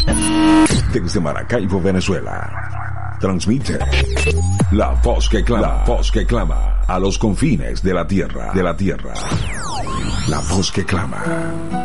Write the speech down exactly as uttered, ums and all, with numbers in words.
Desde Maracaibo, Venezuela, transmite La Voz que Clama, La Voz que Clama, a los confines de la tierra, de la tierra. La Voz que Clama.